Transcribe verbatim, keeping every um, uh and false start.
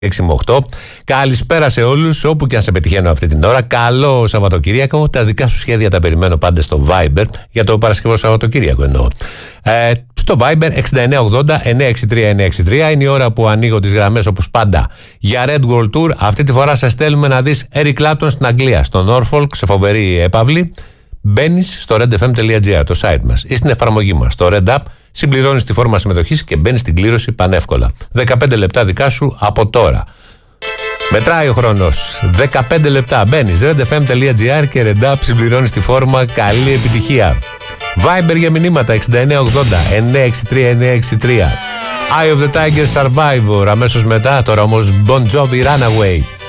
έξι με οκτώ. Καλησπέρα σε όλους, όπου και αν σε πετυχαίνω αυτή την ώρα. Καλό Σαββατοκύριακο. Τα δικά σου σχέδια τα περιμένω πάντα στο Viber, για το Παρασκευό Σαββατοκύριακο εννοώ. Ε, στο Viber εξήντα εννέα ογδόντα εννέα εξήντα τρία εννέα εξήντα τρία είναι η ώρα που ανοίγω τις γραμμές όπως πάντα για Red World Tour. Αυτή τη φορά σας στέλνουμε να δεις Eric Clapton στην Αγγλία, στο Norfolk, σε φοβερή έπαυλη. Μπαίνεις στο redfm.gr, το site μας, ή στην εφαρμογή μας, το Red App, συμπληρώνεις τη φόρμα συμμετοχής και μπαίνεις στην κλήρωση πανεύκολα. δεκαπέντε λεπτά δικά σου από τώρα. Μετράει ο χρόνος. δεκαπέντε λεπτά. Μπαίνεις redfm.gr και Red App, συμπληρώνεις τη φόρμα. Καλή επιτυχία. Viber για μηνύματα εξήντα εννέα ογδόντα εννέα εξήντα τρία εννέα εξήντα τρία. Eye of the Tiger Survivor αμέσως μετά. Τώρα όμως Bon Jovi Runaway.